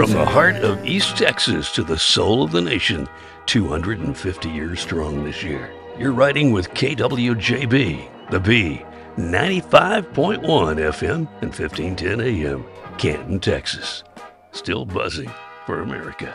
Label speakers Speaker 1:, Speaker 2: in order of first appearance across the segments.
Speaker 1: From the heart of East Texas to the soul of the nation, 250 years strong this year. You're riding with KWJB, the B, 95.1 FM and 1510 AM, Canton, Texas. Still buzzing for America.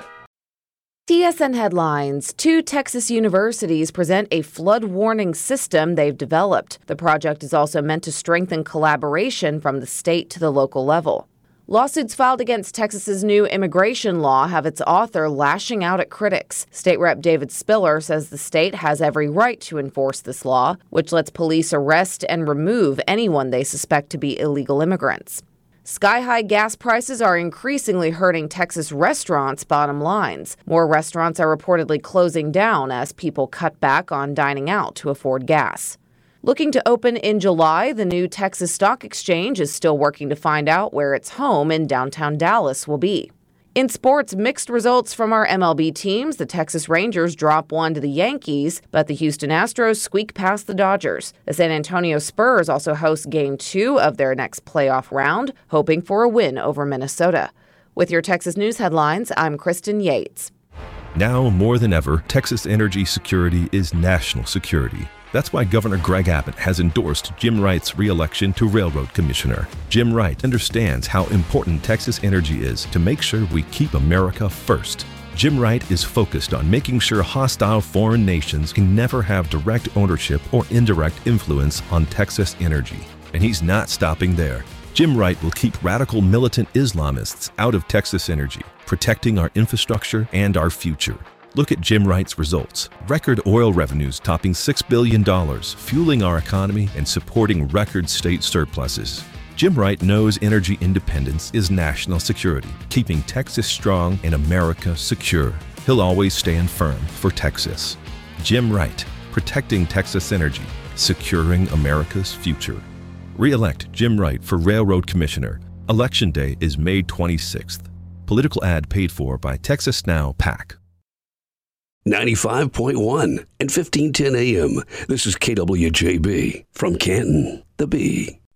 Speaker 2: TSN headlines. 2 Texas universities present a flood warning system they've developed. The project is also meant to strengthen collaboration from the state to the local level. Lawsuits filed against Texas's new immigration law have its author lashing out at critics. State Rep David Spiller says the state has every right to enforce this law, which lets police arrest and remove anyone they suspect to be illegal immigrants. Sky-high gas prices are increasingly hurting Texas restaurants' bottom lines. More restaurants are reportedly closing down as people cut back on dining out to afford gas. Looking to open in July, the new Texas Stock Exchange is still working to find out where its home in downtown Dallas will be. In sports, mixed results from our MLB teams. The Texas Rangers drop 1 to the Yankees, but the Houston Astros squeak past the Dodgers. The San Antonio Spurs also host Game 2 of their next playoff round, hoping for a win over Minnesota. With your Texas News headlines, I'm Kristen Yates.
Speaker 3: Now more than ever, Texas energy security is national security. That's why Governor Greg Abbott has endorsed Jim Wright's re-election to Railroad Commissioner. Jim Wright understands how important Texas energy is to make sure we keep America first. Jim Wright is focused on making sure hostile foreign nations can never have direct ownership or indirect influence on Texas energy. And he's not stopping there. Jim Wright will keep radical militant Islamists out of Texas energy, protecting our infrastructure and our future. Look at Jim Wright's results. Record oil revenues topping $6 billion, fueling our economy and supporting record state surpluses. Jim Wright knows energy independence is national security, keeping Texas strong and America secure. He'll always stand firm for Texas. Jim Wright, protecting Texas energy, securing America's future. Re-elect Jim Wright for Railroad Commissioner. Election Day is May 26th. Political ad paid for by Texas Now PAC.
Speaker 1: 95.1 and 1510 AM. This is KWJB from Canton, the B.